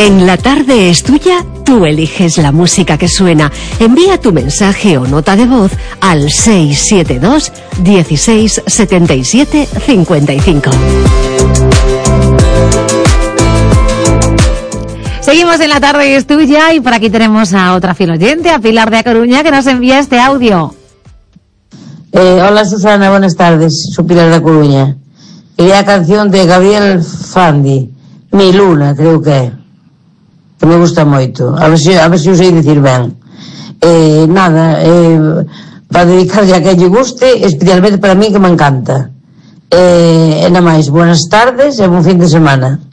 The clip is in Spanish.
En La Tarde es Tuya, tú eliges la música que suena. Envía tu mensaje o nota de voz al 672 16 77 55. Seguimos en La Tarde es Tuya y por aquí tenemos a otra fiel oyente, a Pilar de A Coruña, que nos envía este audio. Hola Susana, buenas tardes, soy Pilar de A Coruña. Y la canción de Gabriel Fandi, Mi Luna, creo que me gusta moito. A ver se o sei dicir ben. Para dedicarlle a que lle guste, especialmente para mí que me encanta. Nada máis, buenas tardes e bon fin de semana.